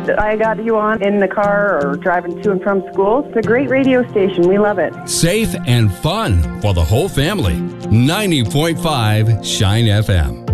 glad I got you on in the car or driving to and from school. It's a great radio station. We love it. Safe and fun for the whole family. 90.5 Shine FM.